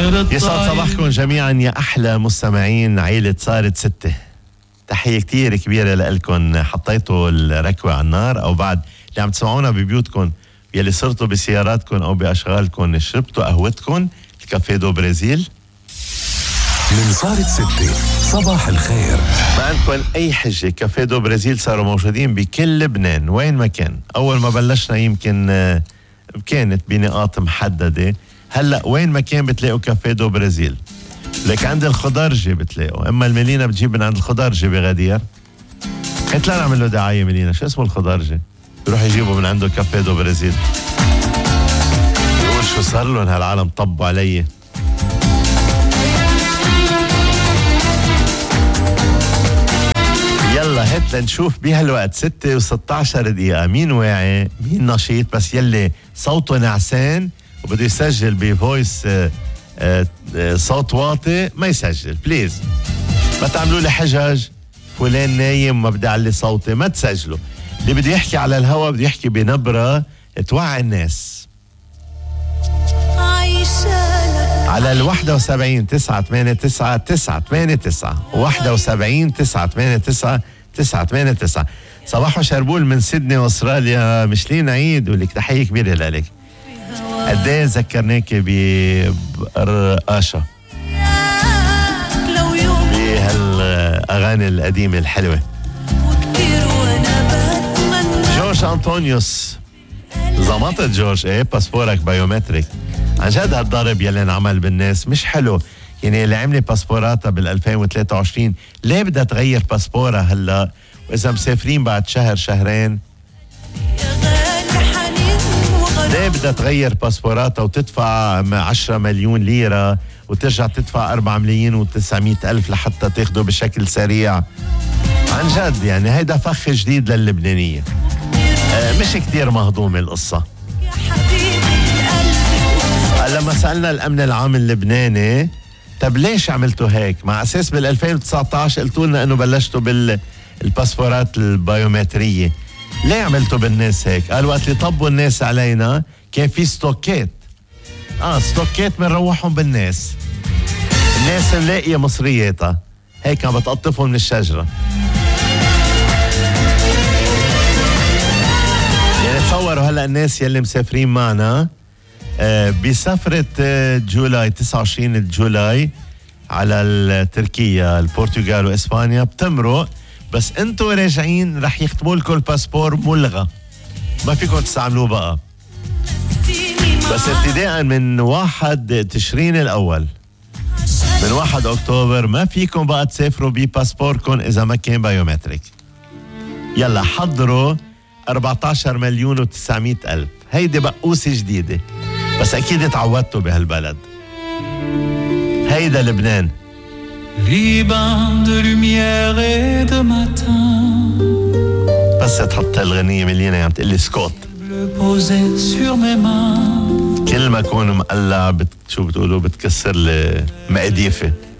يسعد صباحكم جميعا يا أحلى مستمعين عيلة صارت ستة. تحية كتير كبيرة لكم. حطيتوا الركوة على النار أو بعد اللي عم تسمعونا ببيوتكم، يلي صرتوا بسياراتكم أو بأشغالكم شربتوا قهوتكم الكافيه دو برازيل. من صارت ستة صباح الخير. ما عندكم أي حجة، كافيه دو برازيل صاروا موجودين بكل لبنان وين ما كان. أول ما بلشنا يمكن كانت بنقاط محددة، هلأ وين ما كان بتلاقوا كافيه دو برازيل. لك عند الخضرجي بتلاقوا، اما الملينا بتجيب من عند الخضرجي بغدير. قلت لا نعمل له دعايه ملينا، شو اسمه الخضرجي؟ بيروح يجيبوا من عنده كافيه دو برازيل. بيقول شو صار لهم هالعالم، طبوا علي. يلا هات لنشوف بهالوقت 6:16 دقيقة مين واعي مين نشيط، بس يلي صوته نعسان وبده يسجل بفويس صوت واطي ما يسجل بليز. ما تعملوا لي حجج فلان نايم ما بدي اعلي صوتي، ما تسجلوا. اللي بده يحكي على الهوا بده يحكي بنبرة توعي الناس. على 71 989 989 71 989 989. صباح شربول من سيدني واستراليا. مشلين عيد ولك تحية كبيرة لك. قد ايه ذكرناكي برقاشة بهالاغاني القديمة الحلوة. جورج أنطونيوس زمطت جورج، ايه باسبورك بايومتريك. عن جد هالضرب يلي انعمل بالناس مش حلو. يعني اللي عملت باسبوراتها بال2023 ليه بدها تغير باسبورها هلا، واذا مسافرين بعد شهر شهرين ليه بدها تغير باسبوراتها وتدفع 10 مليون ليرة وترجع تدفع 4 ملايين و900 ألف لحتى تاخده بشكل سريع. عن جد يعني هيدا فخ جديد للبنانية. مش كتير مهضومة القصة. لما سألنا الأمن العام اللبناني طب ليش عملتوا هيك، مع أساس بال2019 قلتوا لنا أنه بلشتوا بالباسبورات البايومترية، ليه عملتوا بالناس هيك؟ قال وقت اللي طبوا الناس علينا كان في ستوكات. ستوكات بنروحهم بالناس. الناس ملاقية مصرياتها هيك عم بتقطفهم من الشجرة. يعني تصوروا هلأ الناس يلي مسافرين معنا بسفرة جولاي 29 جولاي على تركيا البرتغال وإسبانيا بتمرق، بس انتوا راجعين رح يختموا لكم الباسبور ملغى، ما فيكم تستعملوه بقى. بس ابتداء من 1 تشرين الأول، من 1 أكتوبر ما فيكم بقى تسافروا بباسبوركم إذا ما كان بايومتريك. يلا حضروا 14 مليون و900 ألف. هيدي بقوسة جديدة، بس أكيد تعودتوا بهالبلد. هيدا لبنان. بس تحط الغنية مليانة عم تقلي سكوت. كل ما أكون مقلع شو بتقولوا بتكسر لي مقديفة.